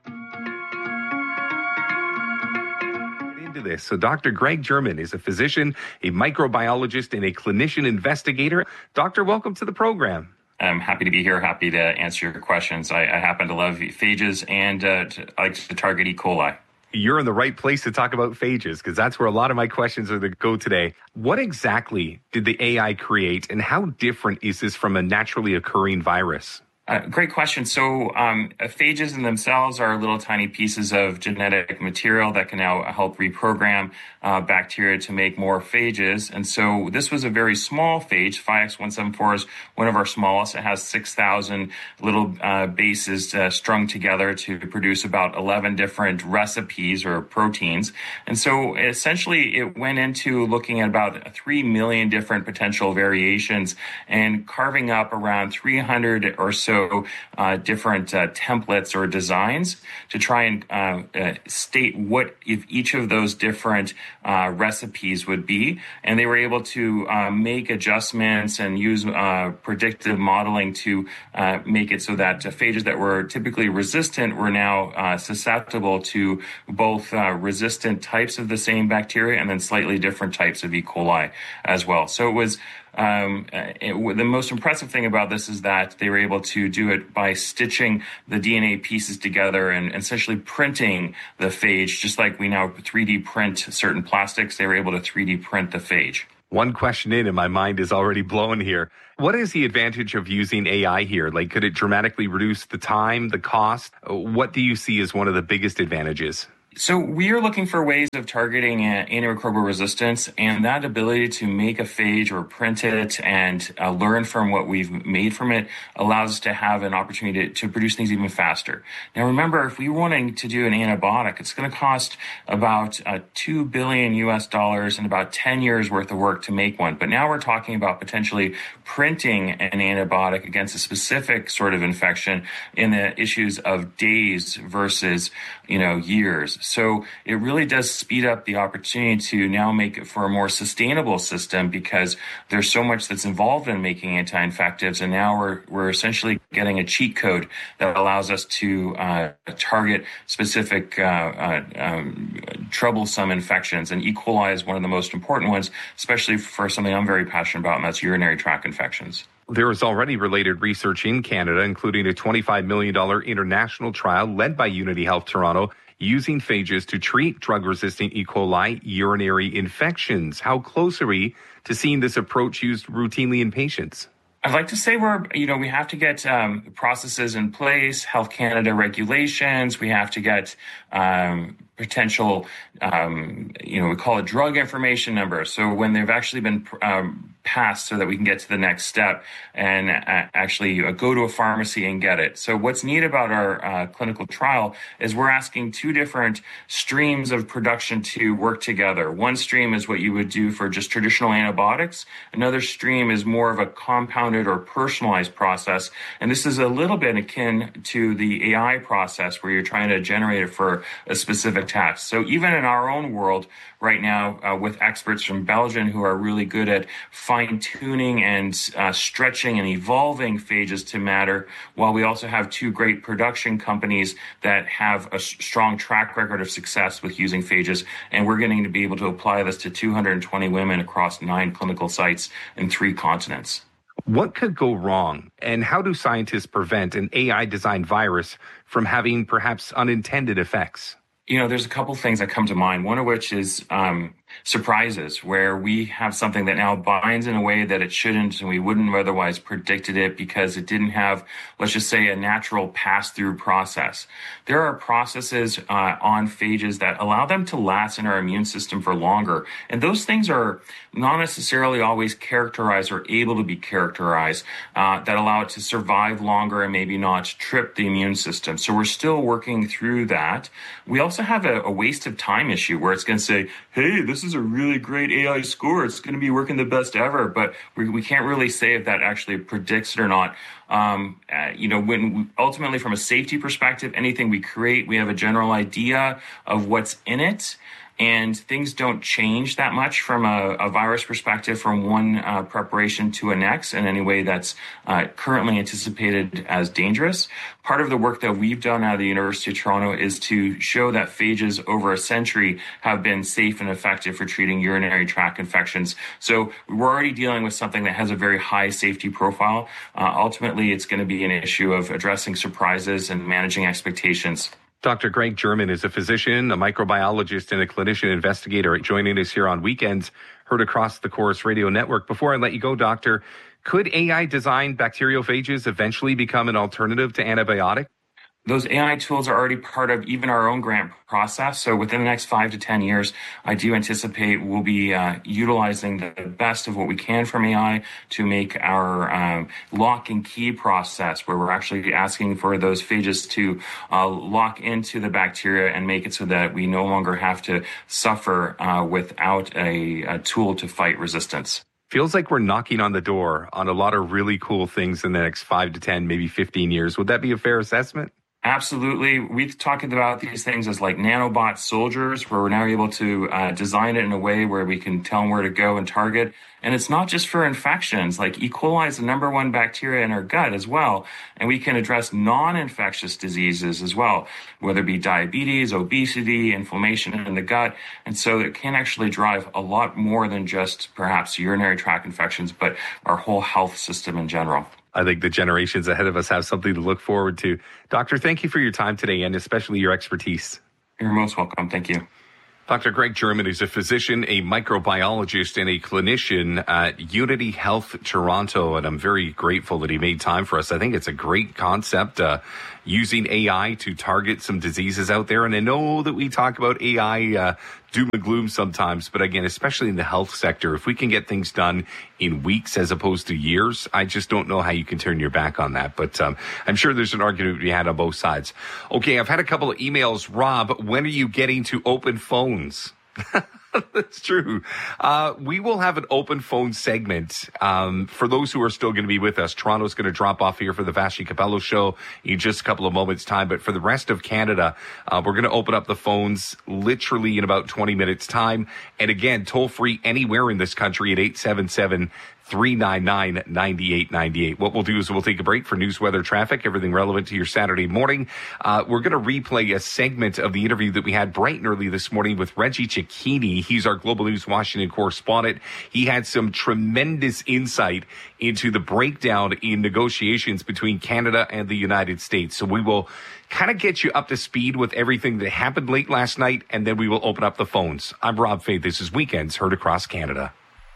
This. So Dr. Greg German is a physician, a microbiologist, and a clinician investigator. Doctor, welcome to the program. I'm happy to be here. Happy to answer your questions. I happen to love phages and I like to target E. coli. You're in the right place to talk about phages because that's where a lot of my questions are going to go today. What exactly did the AI create and how different is this from a naturally occurring virus? Great question. So phages in themselves are little tiny pieces of genetic material that can now help reprogram bacteria to make more phages. And so this was a very small phage. 5X174 is one of our smallest. It has 6,000 little bases strung together to produce about 11 different recipes or proteins. And so essentially it went into looking at about 3 million different potential variations and carving up around 300 or so show different templates or designs to try and state what if each of those different recipes would be. And they were able to make adjustments and use predictive modeling to make it so that phages that were typically resistant were now susceptible to both resistant types of the same bacteria and then slightly different types of E. coli as well. So it was the most impressive thing about this is that they were able to do it by stitching the DNA pieces together and essentially printing the phage, just like we now 3D print certain plastics. They were able to 3D print the phage. One question in my mind is already blown here. What is the advantage of using AI here? Like, could it dramatically reduce the time, the cost? What do you see as one of the biggest advantages? So we are looking for ways of targeting antimicrobial resistance, and that ability to make a phage or print it and learn from what we've made from it allows us to have an opportunity to produce things even faster. Now, remember, if we were wanting to do an antibiotic, it's going to cost about $2 billion and about 10 years worth of work to make one. But now we're talking about potentially printing an antibiotic against a specific sort of infection in the issues of days versus, years. So it really does speed up the opportunity to now make it for a more sustainable system because there's so much that's involved in making anti-infectives. And now we're essentially getting a cheat code that allows us to target specific troublesome infections. And E. coli is one of the most important ones, especially for something I'm very passionate about, and that's urinary tract infections. There is already related research in Canada, including a $25 million international trial led by Unity Health Toronto, using phages to treat drug-resistant E. coli urinary infections. How close are we to seeing this approach used routinely in patients? I'd like to say we have to get processes in place, Health Canada regulations. We have to get potential, we call it drug information number. So when they've actually been passed so that we can get to the next step and actually go to a pharmacy and get it. So what's neat about our clinical trial is we're asking two different streams of production to work together. One stream is what you would do for just traditional antibiotics. Another stream is more of a compounded or personalized process. And this is a little bit akin to the AI process where you're trying to generate it for a specific task. So even in our own world right now with experts from Belgium who are really good at fine-tuning and stretching and evolving phages to matter, while we also have two great production companies that have a strong track record of success with using phages. And we're going to be able to apply this to 220 women across 9 clinical sites in 3 continents. What could go wrong, and how do scientists prevent an AI-designed virus from having perhaps unintended effects? There's a couple things that come to mind, one of which is surprises, where we have something that now binds in a way that it shouldn't, and we wouldn't have otherwise predicted it because it didn't have, let's just say, a natural pass-through process. There are processes on phages that allow them to last in our immune system for longer, and those things are not necessarily always characterized or able to be characterized that allow it to survive longer and maybe not trip the immune system. So we're still working through that. We also have a waste of time issue where it's going to say, hey, this is a really great AI score. It's going to be working the best ever. But we can't really say if that actually predicts it or not. When ultimately from a safety perspective, anything we create, we have a general idea of what's in it. And things don't change that much from a virus perspective from one preparation to a next in any way that's currently anticipated as dangerous. Part of the work that we've done out of the University of Toronto is to show that phages over a century have been safe and effective for treating urinary tract infections. So we're already dealing with something that has a very high safety profile. Ultimately, it's going to be an issue of addressing surprises and managing expectations. Dr. Greg German is a physician, a microbiologist, and a clinician investigator joining us here on Weekends, heard across the Corus Radio Network. Before I let you go, Doctor, could AI-designed bacteriophages eventually become an alternative to antibiotic? Those AI tools are already part of even our own grant process. So within the next 5 to 10 years, I do anticipate we'll be utilizing the best of what we can from AI to make our lock and key process, where we're actually asking for those phages to lock into the bacteria and make it so that we no longer have to suffer without a tool to fight resistance. feels like we're knocking on the door on a lot of really cool things in the next 5 to 10, maybe 15 years. Would that be a fair assessment? Absolutely. We've talked about these things as like nanobot soldiers, where we're now able to design it in a way where we can tell them where to go and target. And it's not just for infections. Like E. coli is the number one bacteria in our gut as well. And we can address non-infectious diseases as well, whether it be diabetes, obesity, inflammation in the gut. And so it can actually drive a lot more than just perhaps urinary tract infections, but our whole health system in general. I think the generations ahead of us have something to look forward to. Doctor, thank you for your time today and especially your expertise. You're most welcome. Thank you. Dr. Greg German is a physician, a microbiologist, and a clinician at Unity Health Toronto, and I'm very grateful that he made time for us. I think it's a great concept, using AI to target some diseases out there. And I know that we talk about AI doom and gloom sometimes, but again, especially in the health sector, if we can get things done in weeks as opposed to years, I just don't know how you can turn your back on that. But I'm sure there's an argument to be had on both sides. Okay, I've had a couple of emails. Rob, when are you getting to open phones? That's true. We will have an open phone segment for those who are still going to be with us. Toronto's going to drop off here for the Vassy Capello show in just a couple of moments' time. But for the rest of Canada, we're going to open up the phones literally in about 20 minutes' time. And again, toll free anywhere in this country at 877-399-9898. What we'll do is we'll take a break for news, weather, traffic, everything relevant to your Saturday morning. We're going to replay a segment of the interview that we had bright and early this morning with Reggie Cecchini. He's our Global News Washington correspondent. He had some tremendous insight into the breakdown in negotiations between Canada and the United States. So we will kind of get you up to speed with everything that happened late last night, and then we will open up the phones. I'm Rob Fay. This is Weekends Heard Across Canada.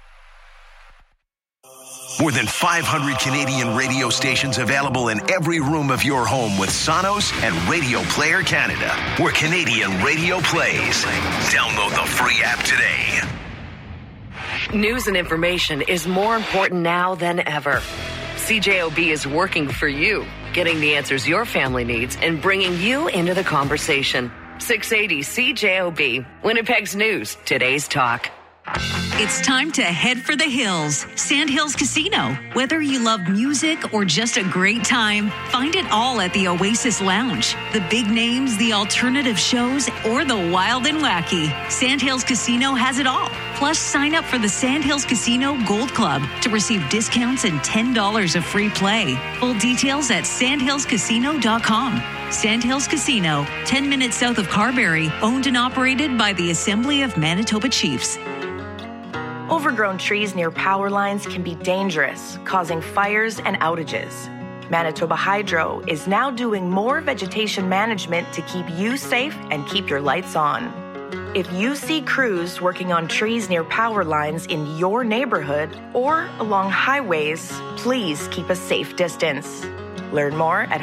More than 500 Canadian radio stations available in every room of your home with Sonos and Radio Player Canada, where Canadian radio plays. Download the free app today. News and information is more important now than ever. CJOB is working for you, getting the answers your family needs and bringing you into the conversation. 680 CJOB, Winnipeg's news, today's talk. It's time to head for the hills. Sandhills Casino. Whether you love music or just a great time, find it all at the Oasis Lounge. The big names, the alternative shows, or the wild and wacky. Sandhills Casino has it all. Plus, sign up for the Sandhills Casino Gold Club to receive discounts and $10 of free play. Full details at sandhillscasino.com. Sandhills Casino, 10 minutes south of Carberry, owned and operated by the Assembly of Manitoba Chiefs. Overgrown trees near power lines can be dangerous, causing fires and outages. Manitoba Hydro is now doing more vegetation management to keep you safe and keep your lights on. If you see crews working on trees near power lines in your neighborhood or along highways, please keep a safe distance. Learn more at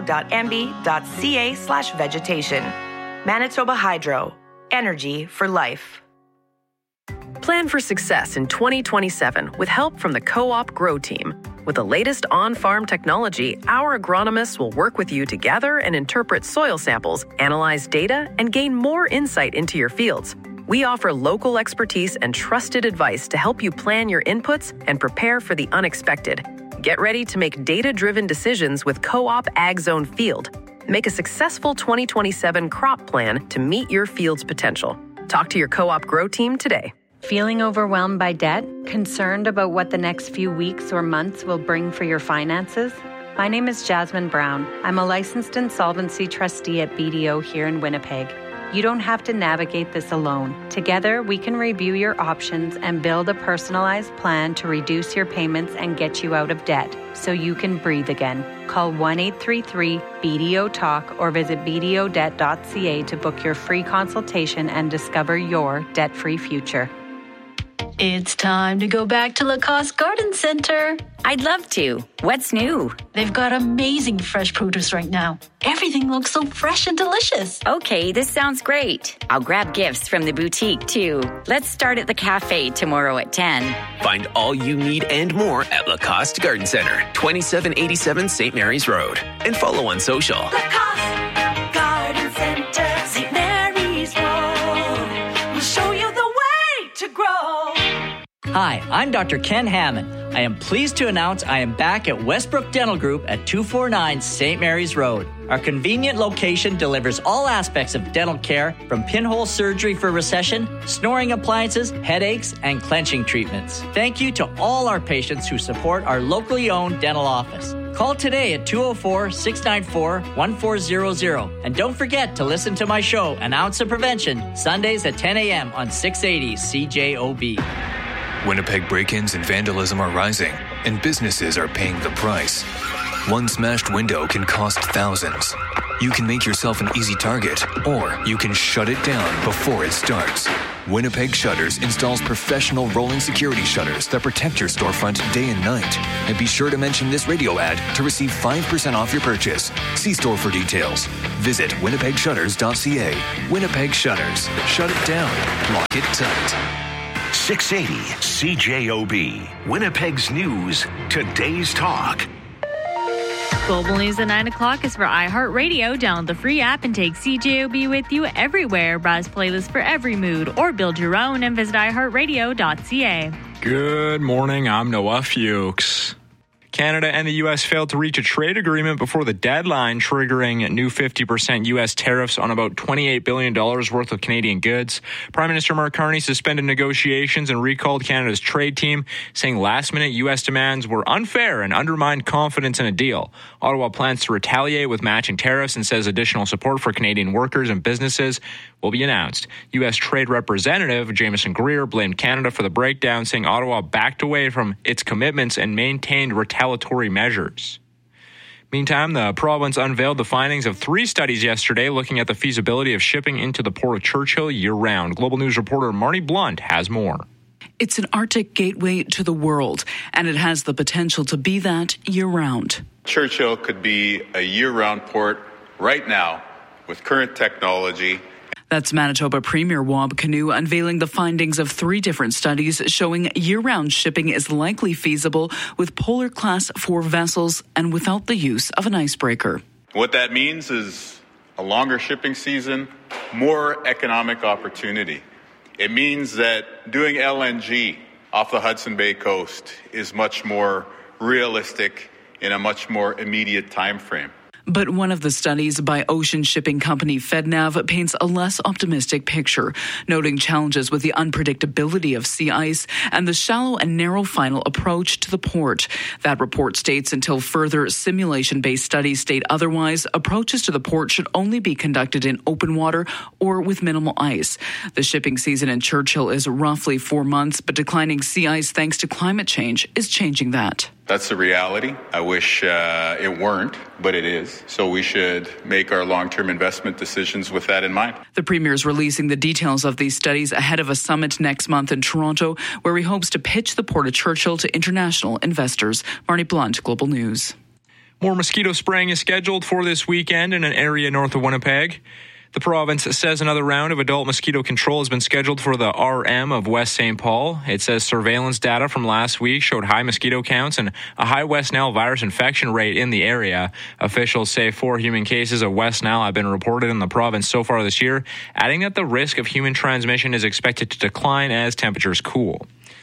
hydro.mb.ca/vegetation. Manitoba Hydro. Energy for life. Plan for success in 2027 with help from the Co-op Grow Team. With the latest on-farm technology, our agronomists will work with you to gather and interpret soil samples, analyze data, and gain more insight into your fields. We offer local expertise and trusted advice to help you plan your inputs and prepare for the unexpected. Get ready to make data-driven decisions with Co-op Ag Zone Field. Make a successful 2027 crop plan to meet your field's potential. Talk to your Co-op Grow Team today. Feeling overwhelmed by debt? Concerned about what the next few weeks or months will bring for your finances? My name is Jasmine Brown. I'm a licensed insolvency trustee at BDO here in Winnipeg. You don't have to navigate this alone. Together, we can review your options and build a personalized plan to reduce your payments and get you out of debt so you can breathe again. Call 1-833-BDO-TALK or visit bdodebt.ca to book your free consultation and discover your debt-free future. It's time to go back to Lacoste Garden Center. I'd love to. What's new? They've got amazing fresh produce right now. Everything looks so fresh and delicious. Okay, this sounds great. I'll grab gifts from the boutique, too. Let's start at the cafe tomorrow at 10. Find all you need and more at Lacoste Garden Center, 2787 St. Mary's Road. And follow on social. Lacoste Garden Center, St. Mary's Road. We'll show you the way to grow. Hi, I'm Dr. Ken Hammond. I am pleased to announce I am back at Westbrook Dental Group at 249 St. Mary's Road. Our convenient location delivers all aspects of dental care, from pinhole surgery for recession, snoring appliances, headaches, and clenching treatments. Thank you to all our patients who support our locally owned dental office. Call today at 204-694-1400. And don't forget to listen to my show, An Ounce of Prevention, Sundays at 10 a.m. on 680 CJOB. Winnipeg break-ins and vandalism are rising, and businesses are paying the price. One smashed window can cost thousands. You can make yourself an easy target, or you can shut it down before it starts. Winnipeg Shutters installs professional rolling security shutters that protect your storefront day and night. And be sure to mention this radio ad to receive 5% off your purchase. See store for details. Visit winnipegshutters.ca. Winnipeg Shutters. Shut it down. Lock it tight. 680 CJOB. Winnipeg's News. Today's Talk. Global News at 9 o'clock is for iHeartRadio. Download the free app and take CJOB with you everywhere. Browse playlists for every mood or build your own and visit iHeartRadio.ca. Good morning. I'm Noah Fuchs. Canada and the U.S. failed to reach a trade agreement before the deadline, triggering new 50% U.S. tariffs on about $28 billion worth of Canadian goods. Prime Minister Mark Carney suspended negotiations and recalled Canada's trade team, saying last-minute U.S. demands were unfair and undermined confidence in a deal. Ottawa plans to retaliate with matching tariffs and says additional support for Canadian workers and businesses will be announced. U.S. Trade Representative Jameson Greer blamed Canada for the breakdown, saying Ottawa backed away from its commitments and maintained retaliatory measures. Meantime, the province unveiled the findings of 3 studies yesterday looking at the feasibility of shipping into the Port of Churchill year-round. Global News reporter Marnie Blunt has more. It's an Arctic gateway to the world, and it has the potential to be that year-round. Churchill could be a year-round port right now with current technology. That's Manitoba Premier Wab Kinew unveiling the findings of 3 different studies showing year-round shipping is likely feasible with Polar Class 4 vessels and without the use of an icebreaker. What that means is a longer shipping season, more economic opportunity. It means that doing LNG off the Hudson Bay coast is much more realistic in a much more immediate time frame. But one of the studies by ocean shipping company FedNav paints a less optimistic picture, noting challenges with the unpredictability of sea ice and the shallow and narrow final approach to the port. That report states until further simulation-based studies state otherwise, approaches to the port should only be conducted in open water or with minimal ice. The shipping season in Churchill is roughly 4 months, but declining sea ice thanks to climate change is changing that. That's the reality. I wish it weren't, but it is. So we should make our long-term investment decisions with that in mind. The Premier is releasing the details of these studies ahead of a summit next month in Toronto, where he hopes to pitch the Port of Churchill to international investors. Marnie Blunt, Global News. More mosquito spraying is scheduled for this weekend in an area north of Winnipeg. The province says another round of adult mosquito control has been scheduled for the RM of West St. Paul. It says surveillance data from last week showed high mosquito counts and a high West Nile virus infection rate in the area. Officials say 4 human cases of West Nile have been reported in the province so far this year, adding that the risk of human transmission is expected to decline as temperatures cool.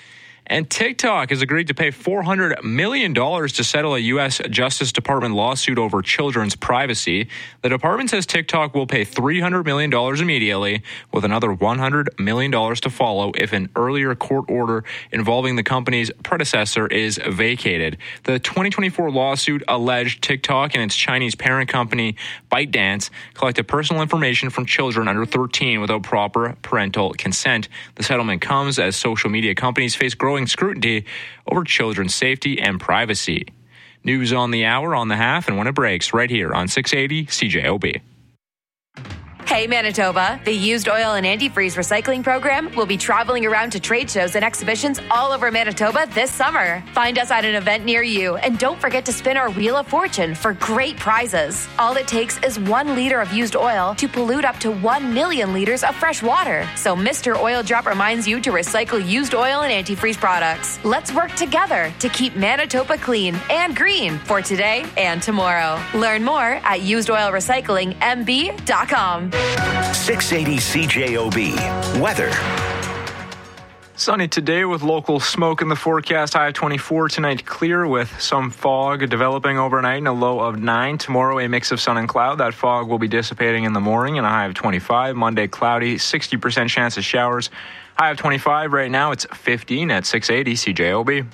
And TikTok has agreed to pay $400 million to settle a U.S. Justice Department lawsuit over children's privacy. The department says TikTok will pay $300 million immediately, with another $100 million to follow if an earlier court order involving the company's predecessor is vacated. The 2024 lawsuit alleged TikTok and its Chinese parent company, ByteDance, collected personal information from children under 13 without proper parental consent. The settlement comes as social media companies face growing scrutiny over children's safety and privacy. News on the hour, on the half, and when it breaks, right here on 680 CJOB. Hey Manitoba, the Used Oil and Antifreeze Recycling Program will be traveling around to trade shows and exhibitions all over Manitoba this summer. Find us at an event near you, and don't forget to spin our Wheel of Fortune for great prizes. All it takes is 1 liter of used oil to pollute up to 1 million liters of fresh water. So Mr. Oil Drop reminds you to recycle used oil and antifreeze products. Let's work together to keep Manitoba clean and green for today and tomorrow. Learn more at usedoilrecyclingmb.com. 680 CJOB. Weather. Sunny today with local smoke in the forecast. High of 24 tonight, clear with some fog developing overnight and a low of 9. Tomorrow, a mix of sun and cloud. That fog will be dissipating in the morning and a high of 25. Monday, cloudy, 60% chance of showers. High of 25 right now. It's 15 at 680 CJOB.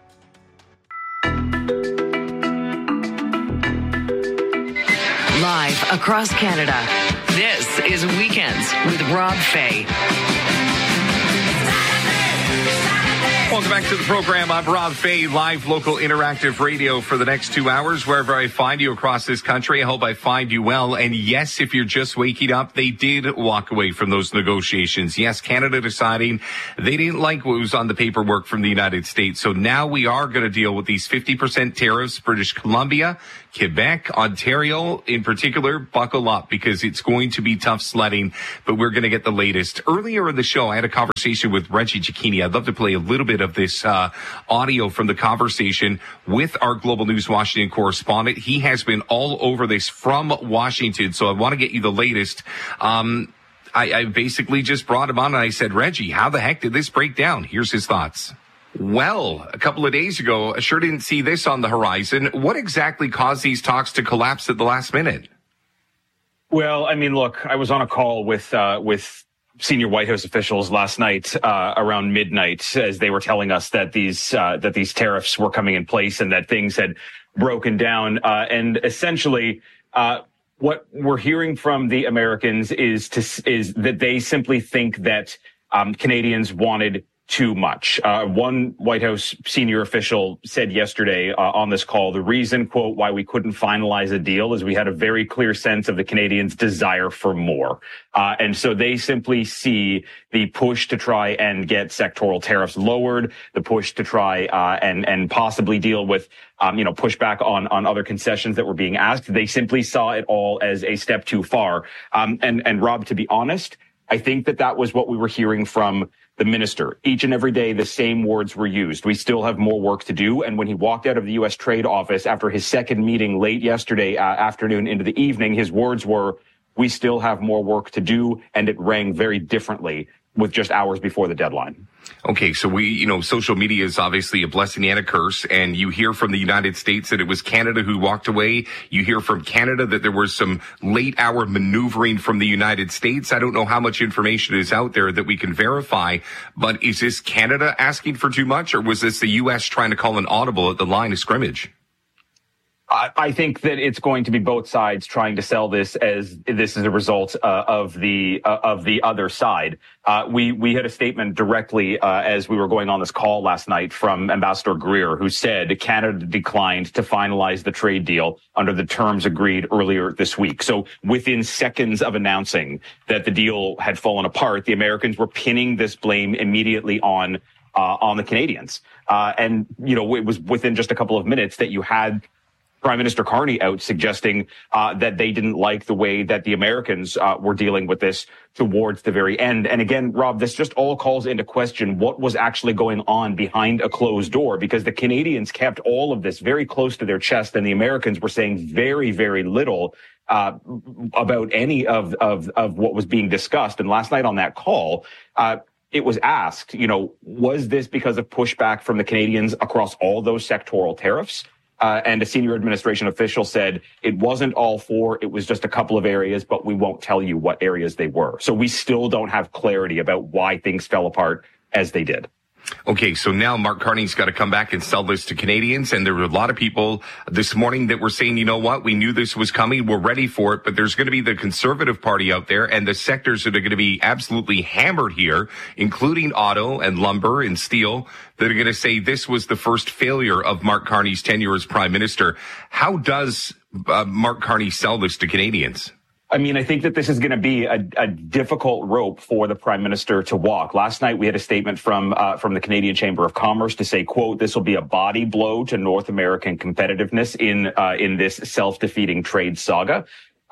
Live across Canada, this is Weekends with Rob Fay. Welcome back to the program. I'm Rob Fay, live local interactive radio for the next 2 hours, wherever I find you across this country. I hope I find you well. And yes, if you're just waking up, they did walk away from those negotiations. Yes, Canada deciding they didn't like what was on the paperwork from the United States. So now we are going to deal with these 50% tariffs. British Columbia, Quebec, Ontario in particular, buckle up because it's going to be tough sledding, but we're going to get the latest. Earlier in the show, I had a conversation with Reggie Cicchini. I'd love to play a little bit of this audio from the conversation with our Global News Washington correspondent. He has been all over this from Washington, so I want to get you the latest. I basically just brought him on and I said, Reggie, how the heck did this break down? Here's his thoughts. Well, a couple of days ago, I sure didn't see this on the horizon. What exactly caused these talks to collapse at the last minute? Well, I mean, look, I was on a call with senior White House officials last night around midnight as they were telling us that these tariffs were coming in place and that things had broken down. And essentially, what we're hearing from the Americans is that they simply think that Canadians wanted too much. One White House senior official said yesterday on this call, the reason, quote, why we couldn't finalize a deal is we had a very clear sense of the Canadians' desire for more. And so they simply see the push to try and get sectoral tariffs lowered, the push to try and possibly deal with pushback on other concessions that were being asked. They simply saw it all as a step too far. And Rob, to be honest, I think that was what we were hearing from the minister. Each and every day, the same words were used. We still have more work to do. And when he walked out of the U.S. Trade Office after his second meeting late yesterday afternoon into the evening, his words were, we still have more work to do. And it rang very differently with just hours before the deadline. Okay, so social media is obviously a blessing and a curse, and you hear from the United States that it was Canada who walked away. You hear from Canada that there was some late hour maneuvering from the United States. I don't know how much information is out there that we can verify, but is this Canada asking for too much, or was this the U.S. trying to call an audible at the line of scrimmage? I think that it's going to be both sides trying to sell this as this is a result of the other side. We had a statement directly as we were going on this call last night from Ambassador Greer, who said Canada declined to finalize the trade deal under the terms agreed earlier this week. So within seconds of announcing that the deal had fallen apart, the Americans were pinning this blame immediately on the Canadians. And it was within just a couple of minutes that you had Prime Minister Carney out suggesting that they didn't like the way that the Americans were dealing with this towards the very end. And again, Rob, this just all calls into question what was actually going on behind a closed door, because the Canadians kept all of this very close to their chest, and the Americans were saying very, very little about any of what was being discussed. And last night on that call, it was asked, was this because of pushback from the Canadians across all those sectoral tariffs? And a senior administration official said it wasn't all four. It was just a couple of areas, but we won't tell you what areas they were. So we still don't have clarity about why things fell apart as they did. Okay, so now Mark Carney's got to come back and sell this to Canadians. And there were a lot of people this morning that were saying, you know what, we knew this was coming. We're ready for it. But there's going to be the Conservative Party out there and the sectors that are going to be absolutely hammered here, including auto and lumber and steel, that are going to say this was the first failure of Mark Carney's tenure as Prime Minister. How does Mark Carney sell this to Canadians? I mean, I think that this is going to be a difficult rope for the Prime Minister to walk. Last night, we had a statement from the Canadian Chamber of Commerce to say, quote, this will be a body blow to North American competitiveness in this self-defeating trade saga.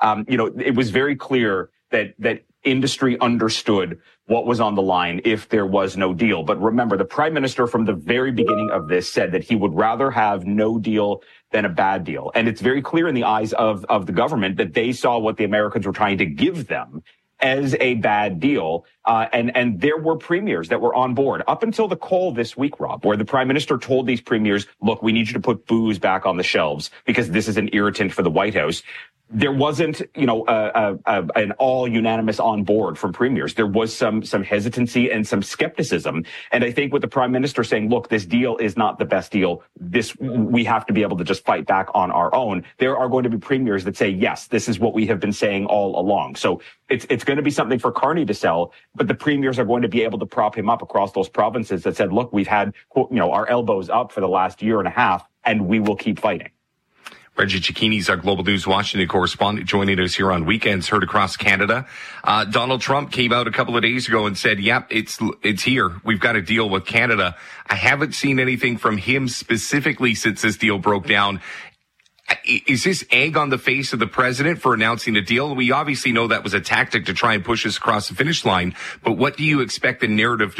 It was very clear that industry understood what was on the line if there was no deal. But remember, the Prime Minister from the very beginning of this said that he would rather have no deal than a bad deal. And it's very clear in the eyes of the government that they saw what the Americans were trying to give them as a bad deal. And there were premiers that were on board up until the call this week, Rob, where the prime minister told these premiers, look, we need you to put booze back on the shelves because this is an irritant for the White House. There wasn't, an all unanimous on board from premiers. There was some hesitancy and some skepticism. And I think with the prime minister saying, look, this deal is not the best deal. We have to be able to just fight back on our own. There are going to be premiers that say, yes, this is what we have been saying all along. So it's going to be something for Carney to sell, but the premiers are going to be able to prop him up across those provinces that said, look, we've had, our elbows up for the last year and a half, and we will keep fighting. Reggie Cicchini's our Global News Washington correspondent joining us here on Weekends, heard across Canada. Donald Trump came out a couple of days ago and said, yep, it's here. We've got a deal with Canada. I haven't seen anything from him specifically since this deal broke down. Is this egg on the face of the president for announcing a deal? We obviously know that was a tactic to try and push us across the finish line, but what do you expect the narrative